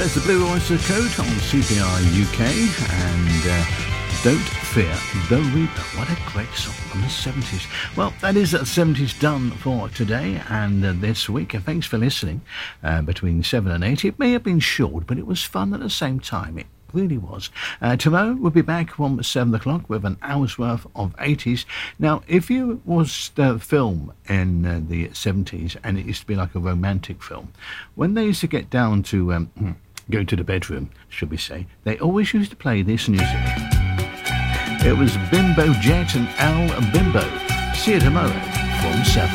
There's the Blue Oyster Cult on CPR UK and Don't Fear the Reaper. What a great song from the 70s. Well, that is 70s done for today and this week. Thanks for listening. Between 7 and 8. It may have been short, but it was fun at the same time. It really was. Tomorrow we'll be back from 7 o'clock with an hour's worth of 80s. Now, if you watched the film in the 70s, and it used to be like a romantic film, when they used to get down to go to the bedroom, should we say, they always used to play this music. It was Bimbo Jet and Al Bimbo. See you tomorrow from 7.